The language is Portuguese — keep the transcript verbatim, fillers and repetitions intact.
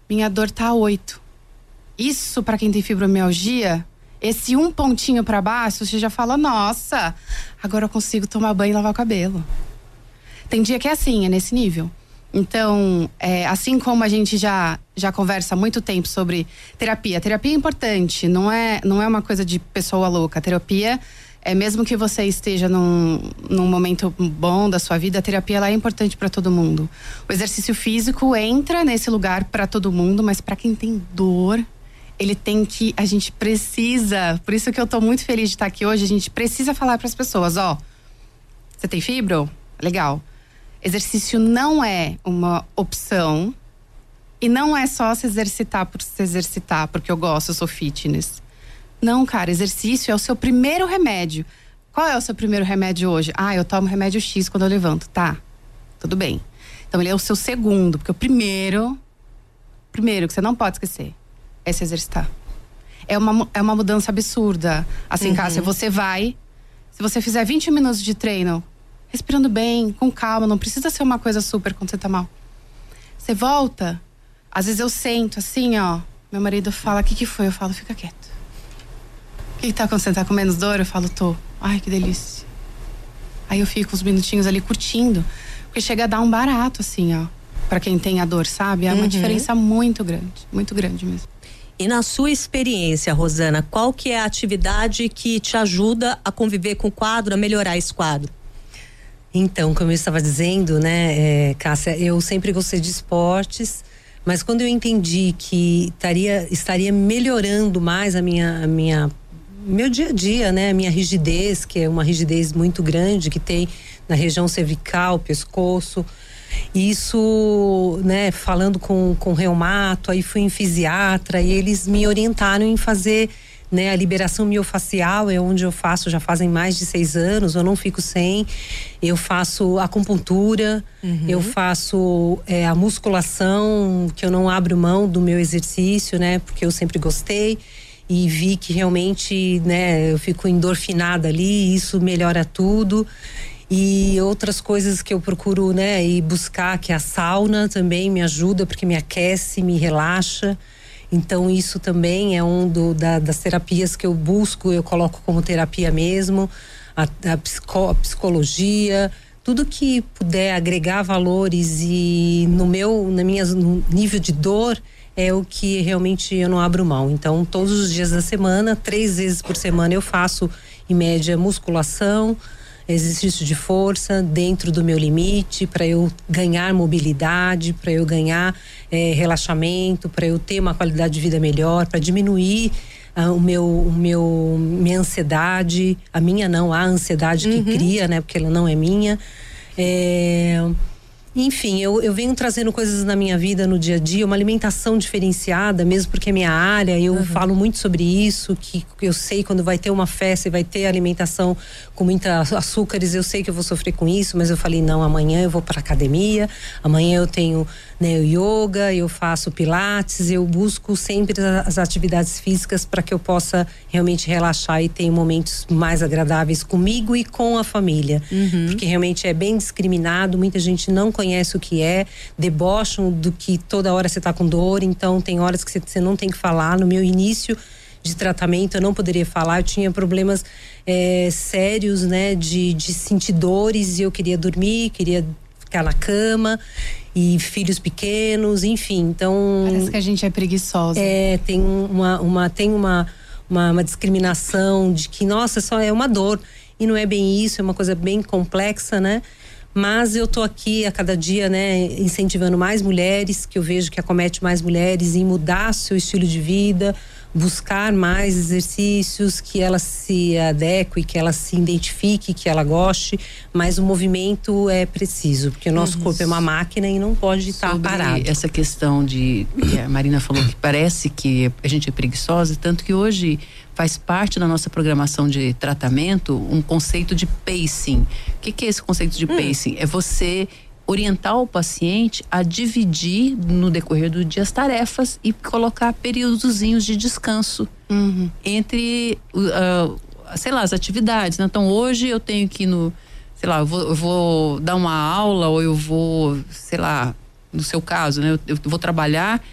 minha dor tá oito. Isso, pra quem tem fibromialgia, esse um pontinho pra baixo, você já fala, nossa, agora eu consigo tomar banho e lavar o cabelo. Tem dia que é assim, é nesse nível. Então, é, assim como a gente já, já conversa há muito tempo sobre terapia. Terapia é importante, não é, não é uma coisa de pessoa louca. Terapia é mesmo que você esteja num, num momento bom da sua vida, a terapia ela é importante para todo mundo. O exercício físico entra nesse lugar para todo mundo, mas para quem tem dor, ele tem que, a gente precisa, por isso que eu tô muito feliz de estar aqui hoje, a gente precisa falar para as pessoas, ó, você tem fibro? Legal. Exercício não é uma opção e não é só se exercitar por se exercitar, porque eu gosto, eu sou fitness. Não, cara, exercício é o seu primeiro remédio. Qual é o seu primeiro remédio hoje? Ah, eu tomo remédio X quando eu levanto. Tá, tudo bem. Então ele é o seu segundo, porque o primeiro, primeiro que você não pode esquecer é se exercitar. É uma, é uma mudança absurda. Assim, uhum. Cássia, você vai, se você fizer vinte minutos de treino, respirando bem, com calma, não precisa ser uma coisa super quando você tá mal. Você volta, às vezes eu sento assim, ó, meu marido fala, o que que foi? Eu falo, fica quieto. O que que tá acontecendo? Tá com menos dor? Eu falo, tô. Ai, que delícia. Aí eu fico uns minutinhos ali curtindo, porque chega a dar um barato assim, ó, pra quem tem a dor, sabe? É uma uhum. diferença muito grande, muito grande mesmo. E na sua experiência, Rosana, qual que é a atividade que te ajuda a conviver com o quadro, a melhorar esse quadro? Então, como eu estava dizendo, né, é, Cássia, eu sempre gostei de esportes, mas quando eu entendi que estaria, estaria melhorando mais a minha, a minha, meu dia a dia, né, a minha rigidez, que é uma rigidez muito grande que tem na região cervical, pescoço, isso, né, falando com, com reumato, aí fui em fisiatra e eles me orientaram em fazer, né, a liberação miofacial, é onde eu faço já fazem mais de seis anos, eu não fico sem. Eu faço acupuntura, uhum. eu faço é, a musculação, que eu não abro mão do meu exercício, né, porque eu sempre gostei e vi que realmente, né, eu fico endorfinada ali, isso melhora tudo. E outras coisas que eu procuro, né, ir buscar, que a sauna também me ajuda, porque me aquece, me relaxa. Então isso também é um do, da, das terapias que eu busco, eu coloco como terapia mesmo, a, a, psico, a psicologia, tudo que puder agregar valores e no meu, na minha, no nível de dor é o que realmente eu não abro mão. Então todos os dias da semana, três vezes por semana eu faço em média musculação, exercício de força dentro do meu limite para eu ganhar mobilidade, para eu ganhar é, relaxamento, para eu ter uma qualidade de vida melhor, para diminuir ah, o meu, o meu, minha ansiedade, a minha não, a ansiedade que Uhum. cria, né? Porque ela não é minha. É, enfim, eu, eu venho trazendo coisas na minha vida no dia a dia, uma alimentação diferenciada, mesmo porque é minha área, eu uhum. falo muito sobre isso, que eu sei quando vai ter uma festa e vai ter alimentação com muita açúcares, eu sei que eu vou sofrer com isso, mas eu falei, não, amanhã eu vou para academia, amanhã eu tenho, né, o yoga, eu faço pilates, eu busco sempre as atividades físicas para que eu possa realmente relaxar e ter momentos mais agradáveis comigo e com a família, uhum. porque realmente é bem discriminado, muita gente não conhece o que é, debocham do que toda hora você tá com dor, então tem horas que você não tem que falar. No meu início de tratamento eu não poderia falar, eu tinha problemas é, sérios, né, de, de sentir dores e eu queria dormir, queria ficar na cama e filhos pequenos, enfim, então parece que a gente é preguiçosa. É, tem uma, uma tem uma, uma, uma discriminação de que, nossa, só é uma dor e não é bem isso, é uma coisa bem complexa, né? Mas eu tô aqui a cada dia, né, incentivando mais mulheres, que eu vejo que acomete mais mulheres em mudar seu estilo de vida, buscar mais exercícios, que ela se adeque, que ela se identifique, que ela goste, mas o movimento é preciso, porque o nosso uhum. corpo é uma máquina e não pode estar parado. Essa questão de, que a Marina falou que parece que a gente é preguiçosa, tanto que hoje faz parte da nossa programação de tratamento um conceito de pacing. O que, que é esse conceito de hum. pacing? É você orientar o paciente a dividir no decorrer do dia as tarefas e colocar períodozinhos de descanso uhum. entre, uh, sei lá, as atividades, né? Então hoje eu tenho que ir no, sei lá, eu vou, eu vou dar uma aula ou eu vou, sei lá, no seu caso, né? Eu, eu vou trabalhar